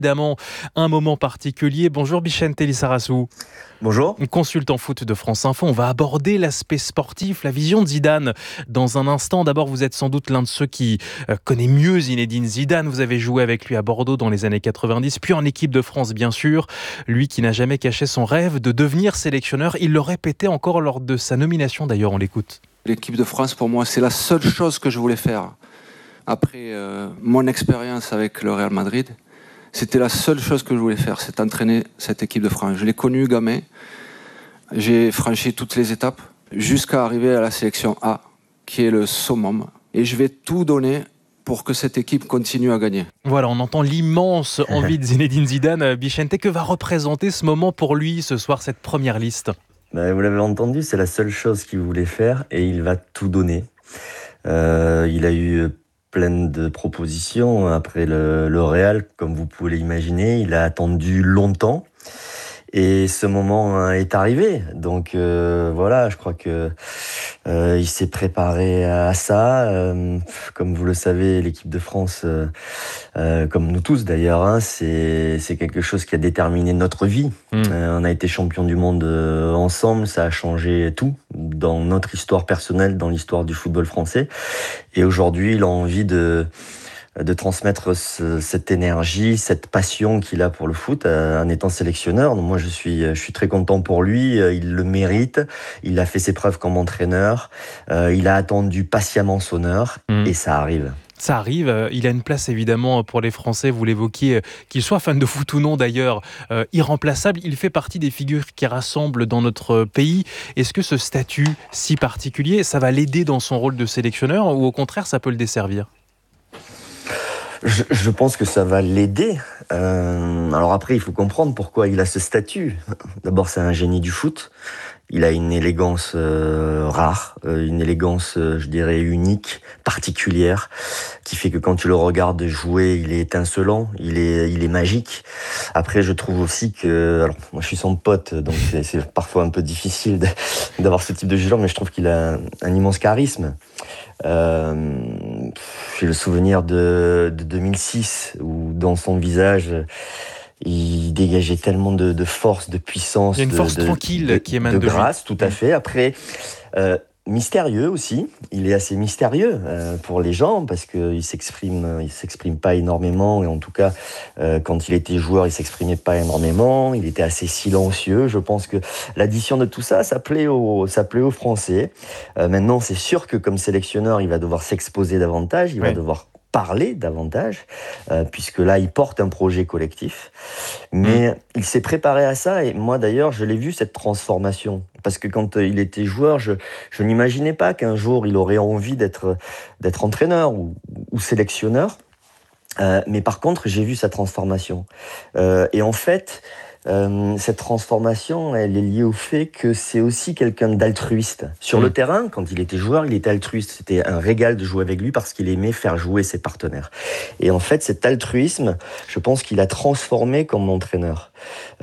évidemment un moment particulier. Bonjour Bichente Lissarassou. Bonjour. Consultant foot de France Info, on va aborder l'aspect sportif, la vision de Zidane dans un instant. D'abord, vous êtes sans doute l'un de ceux qui connaît mieux Zinedine Zidane. Vous avez joué avec lui à Bordeaux dans les années 90, puis en équipe de France bien sûr. Lui qui n'a jamais caché son rêve de devenir sélectionneur. Il le répétait encore lors de sa nomination d'ailleurs, on l'écoute. L'équipe de France pour moi c'est la seule chose que je voulais faire. Après mon expérience avec le Real Madrid, c'était la seule chose que je voulais faire, c'est entraîner cette équipe de France. Je l'ai connue gamin, j'ai franchi toutes les étapes jusqu'à arriver à la sélection A, qui est le summum. Et je vais tout donner pour que cette équipe continue à gagner. Voilà, on entend l'immense envie de Zinedine Zidane. Bichente, que va représenter ce moment pour lui ce soir, cette première liste ? Vous l'avez entendu, c'est la seule chose qu'il voulait faire et il va tout donner. Il a eu plein de propositions après le Real, comme vous pouvez l'imaginer. Il a attendu longtemps et ce moment est arrivé. Donc voilà, je crois que il s'est préparé à ça. Comme vous le savez, l'équipe de France, comme nous tous d'ailleurs, c'est quelque chose qui a déterminé notre vie. On a été champion du monde ensemble, ça a changé tout dans notre histoire personnelle, dans l'histoire du football français. Et aujourd'hui, il a envie de transmettre cette énergie, cette passion qu'il a pour le foot en étant sélectionneur. Donc moi, je suis très content pour lui. Il le mérite. Il a fait ses preuves comme entraîneur. Il a attendu patiemment son heure et ça arrive. Ça arrive, il a une place évidemment pour les Français, vous l'évoquiez, qu'il soit fan de foot ou non d'ailleurs, irremplaçable. Il fait partie des figures qui rassemblent dans notre pays. Est-ce que ce statut si particulier, ça va l'aider dans son rôle de sélectionneur ou au contraire ça peut le desservir ? Je pense que ça va l'aider. Alors après, il faut comprendre pourquoi il a ce statut. D'abord, c'est un génie du foot. Il a une élégance rare, une élégance, je dirais, unique, particulière, qui fait que quand tu le regardes jouer, il est étincelant, il est magique. Après, je trouve aussi que, alors moi je suis son pote, donc c'est parfois un peu difficile d'avoir ce type de jugement, mais je trouve qu'il a un immense charisme. J'ai le souvenir de 2006 où dans son visage il dégageait tellement de force, de puissance, il y a une force tranquille qui émane de grâce, lui. Tout à fait. Après, mystérieux aussi. Il est assez mystérieux pour les gens parce qu'il s'exprime pas énormément et en tout cas quand il était joueur, il s'exprimait pas énormément. Il était assez silencieux. Je pense que l'addition de tout ça, ça plaît aux Français. Maintenant, c'est sûr que comme sélectionneur, il va devoir s'exposer davantage. Il va devoir parler davantage, puisque là, il porte un projet collectif. Mais il s'est préparé à ça, et moi, d'ailleurs, je l'ai vu, cette transformation. Parce que quand il était joueur, je n'imaginais pas qu'un jour, il aurait envie d'être entraîneur ou sélectionneur. Mais par contre, j'ai vu sa transformation. Et en fait, cette transformation, elle est liée au fait que c'est aussi quelqu'un d'altruiste. Sur le terrain, quand il était joueur, il était altruiste. C'était un régal de jouer avec lui parce qu'il aimait faire jouer ses partenaires. Et en fait, cet altruisme, je pense qu'il a transformé comme entraîneur.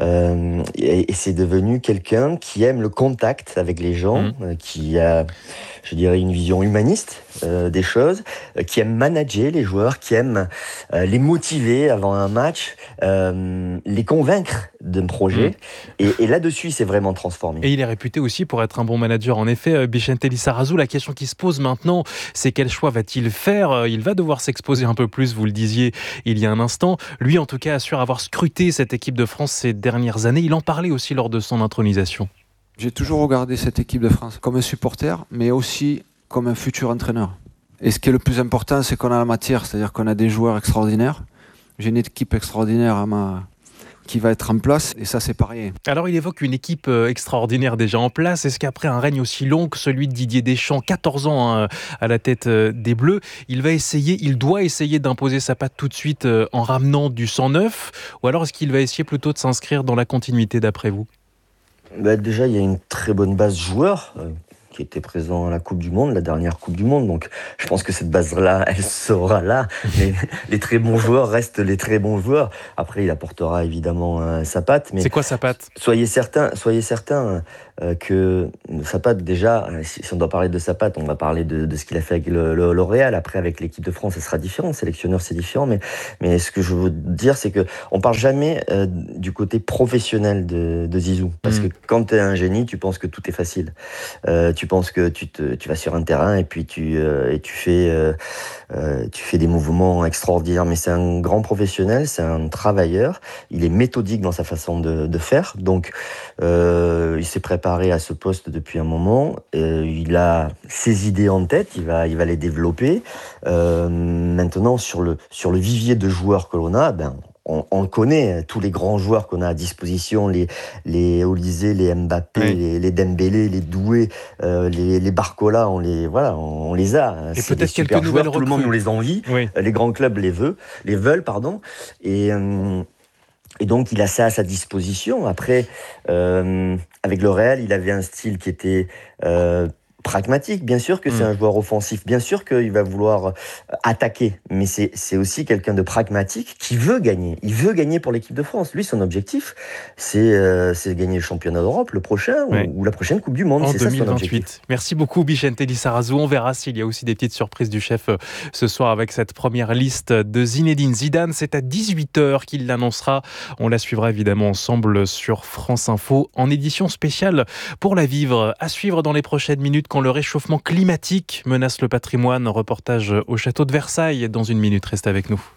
Et c'est devenu quelqu'un qui aime le contact avec les gens, qui a, je dirais, une vision humaniste des choses, qui aime manager les joueurs, qui aime les motiver avant un match, les convaincre d'un projet. Et là-dessus, il s'est vraiment transformé. Et il est réputé aussi pour être un bon manager. En effet, Bichente Lissarassou, la question qui se pose maintenant, c'est quel choix va-t-il faire ? Il va devoir s'exposer un peu plus, vous le disiez il y a un instant. Lui, en tout cas, assure avoir scruté cette équipe de France ces dernières années. Il en parlait aussi lors de son intronisation. J'ai toujours regardé cette équipe de France comme un supporter, mais aussi comme un futur entraîneur. Et ce qui est le plus important, c'est qu'on a la matière, c'est-à-dire qu'on a des joueurs extraordinaires. J'ai une équipe extraordinaire qui va être en place, et ça, c'est pas rien. Alors, il évoque une équipe extraordinaire déjà en place. Est-ce qu'après un règne aussi long que celui de Didier Deschamps, 14 ans à la tête des Bleus, il doit essayer d'imposer sa patte tout de suite en ramenant du sang neuf, ou alors est-ce qu'il va essayer plutôt de s'inscrire dans la continuité d'après vous ? Déjà, il y a une très bonne base joueur qui était présent à la Coupe du Monde, la dernière Coupe du Monde. Donc je pense que cette base-là, elle sera là. Mais les très bons joueurs restent les très bons joueurs. Après, il apportera évidemment sa patte. Mais c'est quoi sa patte ? Soyez certains que sa patte, déjà, si on doit parler de sa patte, on va parler de ce qu'il a fait avec le Real. Après, avec l'équipe de France, ça sera différent. Sélectionneur, c'est différent. Mais ce que je veux dire, c'est que on parle jamais du côté professionnel de Zizou. Parce que quand tu es un génie, tu penses que tout est facile. Tu penses que tu vas sur un terrain et puis tu fais des mouvements extraordinaires. Mais c'est un grand professionnel, c'est un travailleur. Il est méthodique dans sa façon de faire. Donc, il s'est préparé à ce poste depuis un moment. Il a ses idées en tête. Il va les développer. Maintenant, sur le vivier de joueurs que l'on a, on connaît tous les grands joueurs qu'on a à disposition, les Olysée, les Mbappé, les Dembélé, les Doué, les Barcola, on les a. Et c'est peut-être quelques nouvelles recrues. Tout le monde nous les envie. Oui. Les grands clubs les veulent. Et donc, il a ça à sa disposition. Après, avec le Real, il avait un style qui était pragmatique. Bien sûr que c'est un joueur offensif. Bien sûr qu'il va vouloir attaquer. Mais c'est aussi quelqu'un de pragmatique qui veut gagner. Il veut gagner pour l'équipe de France. Lui, son objectif, c'est de gagner le championnat d'Europe, le prochain, ou la prochaine Coupe du Monde. En c'est 2028. Ça son objectif. Merci beaucoup, Bichente Lizarazu. On verra s'il y a aussi des petites surprises du chef ce soir avec cette première liste de Zinedine Zidane. C'est à 18h qu'il l'annoncera. On la suivra évidemment ensemble sur France Info en édition spéciale pour la vivre. À suivre dans les prochaines minutes quand le réchauffement climatique menace le patrimoine. Reportage au château de Versailles dans une minute. Restez avec nous.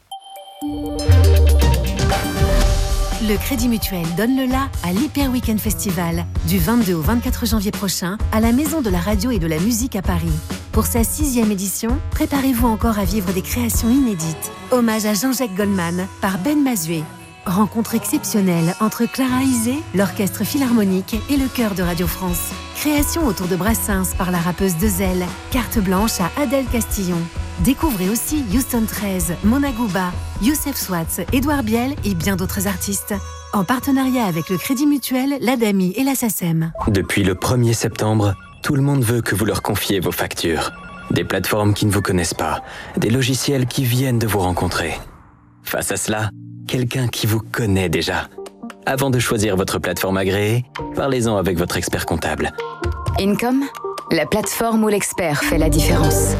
Le Crédit Mutuel donne le la à l'Hyper Weekend Festival du 22 au 24 janvier prochain à la Maison de la Radio et de la Musique à Paris. Pour sa 6e édition, préparez-vous encore à vivre des créations inédites. Hommage à Jean-Jacques Goldman par Ben Mazué. Rencontre exceptionnelle entre Clara Isé, l'Orchestre Philharmonique et le Chœur de Radio France. Création autour de Brassens par la rappeuse Dezel. Carte blanche à Adèle Castillon. Découvrez aussi Houston 13, Mona Gouba, Youssef Swatz, Édouard Biel et bien d'autres artistes. En partenariat avec le Crédit Mutuel, l'ADAMI et la SACEM. Depuis le 1er septembre, tout le monde veut que vous leur confiez vos factures. Des plateformes qui ne vous connaissent pas, des logiciels qui viennent de vous rencontrer. Face à cela, quelqu'un qui vous connaît déjà. Avant de choisir votre plateforme agréée, parlez-en avec votre expert comptable. Income, la plateforme où l'expert fait la différence.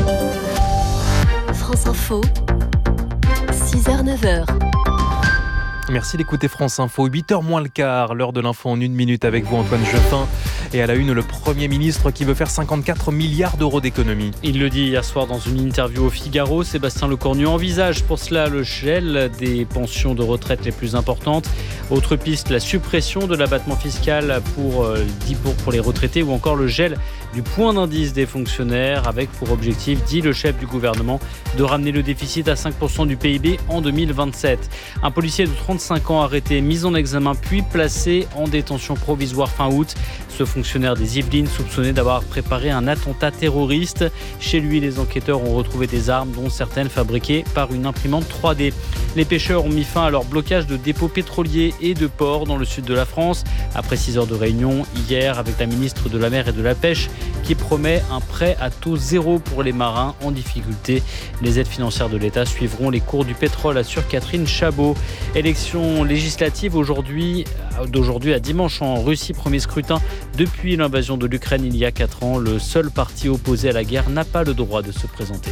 France Info, 6h-9h. Merci d'écouter France Info, 8h moins le quart, l'heure de l'info en 1 minute avec vous Antoine Jeffin. Et à la une, le Premier ministre qui veut faire 54 milliards d'euros d'économies. Il le dit hier soir dans une interview au Figaro. Sébastien Lecornu envisage pour cela le gel des pensions de retraite les plus importantes. Autre piste, la suppression de l'abattement fiscal pour les retraités ou encore le gel du point d'indice des fonctionnaires avec pour objectif, dit le chef du gouvernement, de ramener le déficit à 5% du PIB en 2027. Un policier de 35 ans arrêté, mis en examen puis placé en détention provisoire fin août. Ce fonctionnaire des Yvelines soupçonné d'avoir préparé un attentat terroriste. Chez lui, les enquêteurs ont retrouvé des armes dont certaines fabriquées par une imprimante 3D. Les pêcheurs ont mis fin à leur blocage de dépôts pétroliers et de ports dans le sud de la France. Après 6 heures de réunion hier avec la ministre de la Mer et de la Pêche qui promet un prêt à taux zéro pour les marins en difficulté. Les aides financières de l'État suivront les cours du pétrole, assure Catherine Chabot. Élection législative d'aujourd'hui à dimanche en Russie. Premier scrutin depuis l'invasion de l'Ukraine il y a 4 ans. Le seul parti opposé à la guerre n'a pas le droit de se présenter.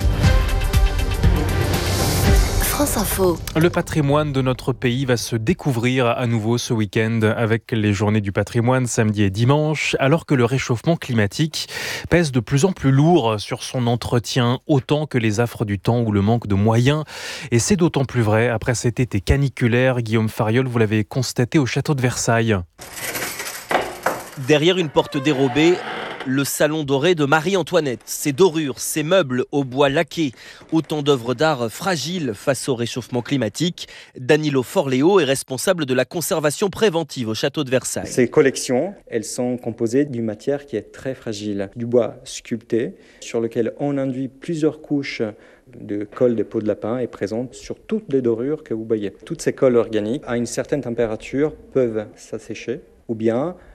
France Info. Le patrimoine de notre pays va se découvrir à nouveau ce week-end avec les journées du patrimoine samedi et dimanche, alors que le réchauffement climatique pèse de plus en plus lourd sur son entretien, autant que les affres du temps ou le manque de moyens. Et c'est d'autant plus vrai après cet été caniculaire. Guillaume Fariol, vous l'avez constaté au château de Versailles. Derrière une porte dérobée, le salon doré de Marie-Antoinette, ses dorures, ses meubles au bois laqué, autant d'œuvres d'art fragiles face au réchauffement climatique. Danilo Forleo est responsable de la conservation préventive au château de Versailles. Ces collections, elles sont composées d'une matière qui est très fragile, du bois sculpté sur lequel on induit plusieurs couches de colle de peau de lapin est présente sur toutes les dorures que vous voyez. Toutes ces colles organiques, à une certaine température, peuvent s'assécher ou bien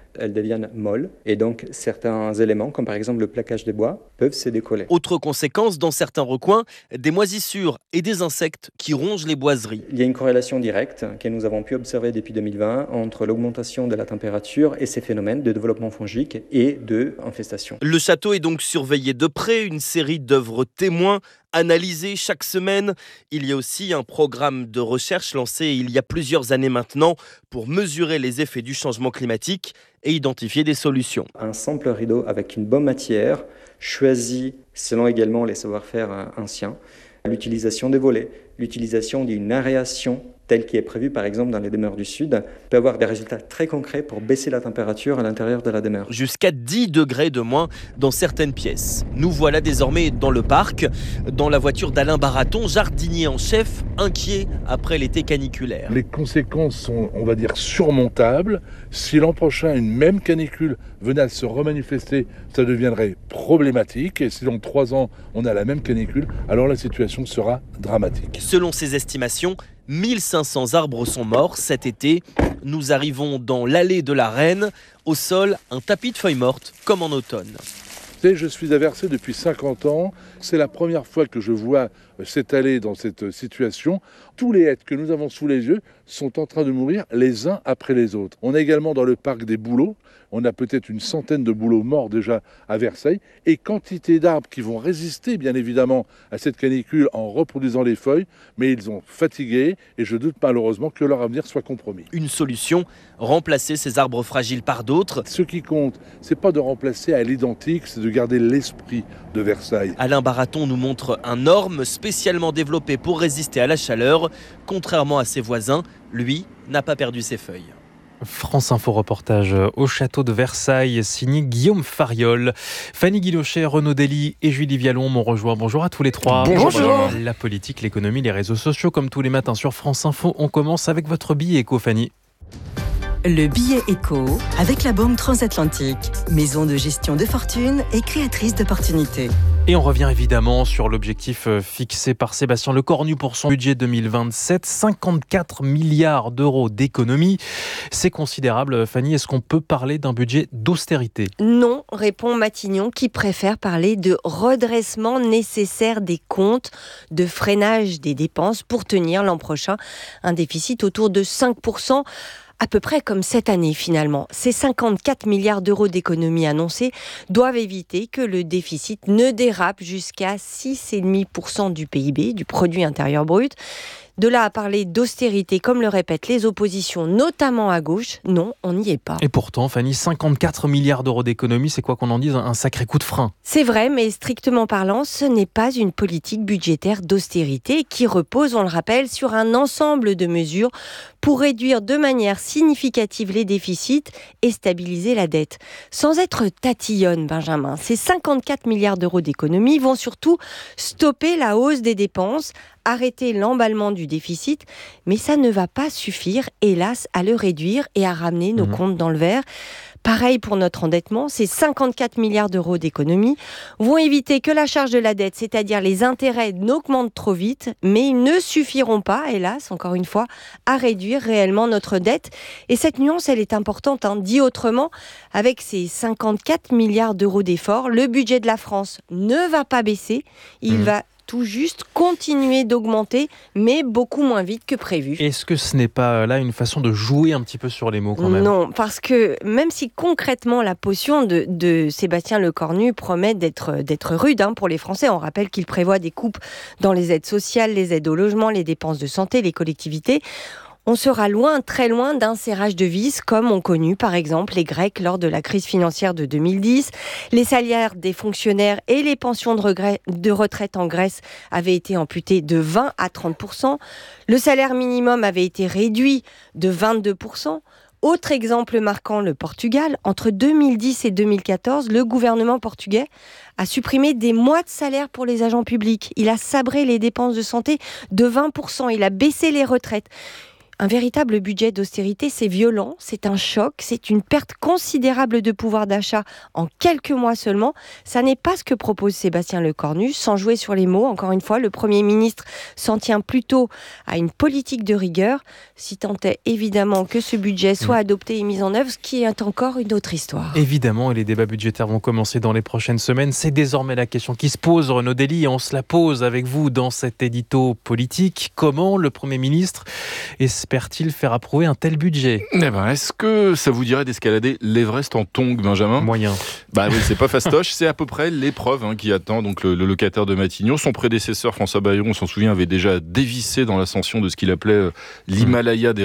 elles deviennent molles et donc certains éléments, comme par exemple le plaquage des bois, peuvent se décoller. Autre conséquence, dans certains recoins, des moisissures et des insectes qui rongent les boiseries. Il y a une corrélation directe que nous avons pu observer depuis 2020 entre l'augmentation de la température et ces phénomènes de développement fongique et d'infestation. Le château est donc surveillé de près, une série d'œuvres témoins analysées chaque semaine. Il y a aussi un programme de recherche lancé il y a plusieurs années maintenant pour mesurer les effets du changement climatique et identifier des solutions. Un simple rideau avec une bonne matière, choisi selon également les savoir-faire anciens, l'utilisation des volets, l'utilisation d'une aération telle qui est prévue par exemple dans les demeures du Sud, peut avoir des résultats très concrets pour baisser la température à l'intérieur de la demeure. Jusqu'à 10 degrés de moins dans certaines pièces. Nous voilà désormais dans le parc, dans la voiture d'Alain Baraton, jardinier en chef, inquiet après l'été caniculaire. Les conséquences sont, on va dire, surmontables. Si l'an prochain, une même canicule venait à se remanifester, ça deviendrait problématique. Et si dans 3 ans, on a la même canicule, alors la situation sera dramatique. Selon ses estimations, 1500 arbres sont morts cet été. Nous arrivons dans l'allée de la Reine. Au sol, un tapis de feuilles mortes, comme en automne. Je suis à Versailles depuis 50 ans. C'est la première fois que je vois cette allée dans cette situation. Tous les hêtres que nous avons sous les yeux sont en train de mourir les uns après les autres. On a également dans le parc des bouleaux. On a peut-être une centaine de bouleaux morts déjà à Versailles. Et quantité d'arbres qui vont résister bien évidemment à cette canicule en reproduisant les feuilles. Mais ils ont fatigué et je doute malheureusement que leur avenir soit compromis. Une solution, remplacer ces arbres fragiles par d'autres. Ce qui compte, c'est pas de remplacer à l'identique, c'est de garder l'esprit de Versailles. Alain Baraton nous montre un orme spécialement développé pour résister à la chaleur. Contrairement à ses voisins, lui n'a pas perdu ses feuilles. France Info reportage au château de Versailles, signé Guillaume Fariol. Fanny Guilochet, Renaud Dely et Julie Vialon m'ont rejoint. Bonjour à tous les trois. Bonjour. La politique, l'économie, les réseaux sociaux, comme tous les matins sur France Info. On commence avec votre billet éco, Fanny. Le billet éco avec la Banque Transatlantique, maison de gestion de fortune et créatrice d'opportunités. Et on revient évidemment sur l'objectif fixé par Sébastien Lecornu pour son budget 2027, 54 milliards d'euros d'économie. C'est considérable. Fanny, est-ce qu'on peut parler d'un budget d'austérité ? Non, répond Matignon, qui préfère parler de redressement nécessaire des comptes, de freinage des dépenses pour tenir l'an prochain un déficit autour de 5%. À peu près comme cette année finalement. Ces 54 milliards d'euros d'économies annoncées doivent éviter que le déficit ne dérape jusqu'à 6,5% du PIB, du produit intérieur brut. De là à parler d'austérité, comme le répètent les oppositions, notamment à gauche, non, on n'y est pas. Et pourtant, Fanny, 54 milliards d'euros d'économie, c'est quoi qu'on en dise, un sacré coup de frein. C'est vrai, mais strictement parlant, ce n'est pas une politique budgétaire d'austérité qui repose, on le rappelle, sur un ensemble de mesures pour réduire de manière significative les déficits et stabiliser la dette. Sans être tatillonne, Benjamin, ces 54 milliards d'euros d'économie vont surtout stopper la hausse des dépenses, arrêter l'emballement du déficit, mais ça ne va pas suffire, hélas, à le réduire et à ramener nos comptes dans le vert. Pareil pour notre endettement, ces 54 milliards d'euros d'économies vont éviter que la charge de la dette, c'est-à-dire les intérêts, n'augmente trop vite, mais ils ne suffiront pas, hélas, encore une fois, à réduire réellement notre dette. Et cette nuance, elle est importante, dit autrement, avec ces 54 milliards d'euros d'efforts, le budget de la France ne va pas baisser, il va tout juste continuer d'augmenter, mais beaucoup moins vite que prévu. Est-ce que ce n'est pas là une façon de jouer un petit peu sur les mots quand même ? Non, parce que même si concrètement la potion de Sébastien Lecornu promet d'être rude pour les Français, on rappelle qu'il prévoit des coupes dans les aides sociales, les aides au logement, les dépenses de santé, les collectivités. On sera loin, très loin d'un serrage de vis comme ont connu par exemple les Grecs lors de la crise financière de 2010. Les salaires des fonctionnaires et les pensions de retraite en Grèce avaient été amputés de 20 à 30%. Le salaire minimum avait été réduit de 22%. Autre exemple marquant, le Portugal. Entre 2010 et 2014, le gouvernement portugais a supprimé des mois de salaire pour les agents publics. Il a sabré les dépenses de santé de 20%. Il a baissé les retraites. Un véritable budget d'austérité, c'est violent, c'est un choc, c'est une perte considérable de pouvoir d'achat en quelques mois seulement. Ça n'est pas ce que propose Sébastien Lecornu. Sans jouer sur les mots, encore une fois, le Premier ministre s'en tient plutôt à une politique de rigueur, si tant est évidemment que ce budget soit adopté et mis en œuvre, ce qui est encore une autre histoire. Évidemment, et les débats budgétaires vont commencer dans les prochaines semaines. C'est désormais la question qui se pose, Renaud Dely, et on se la pose avec vous dans cet édito politique. Comment le Premier ministre espère-t-il faire approuver un tel budget ? Est-ce que ça vous dirait d'escalader l'Everest en tongs, Benjamin ? Moyen. Oui, c'est pas fastoche, c'est à peu près l'épreuve qui attend donc le locataire de Matignon. Son prédécesseur, François Bayrou, on s'en souvient, avait déjà dévissé dans l'ascension de ce qu'il appelait l'Himalaya des